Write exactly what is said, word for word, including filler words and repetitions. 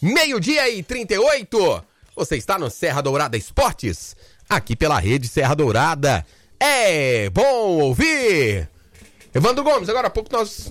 Meio-dia e trinta e oito. Você está no Serra Dourada Esportes, aqui pela Rede Serra Dourada. É bom ouvir. Evandro Gomes, agora há pouco nós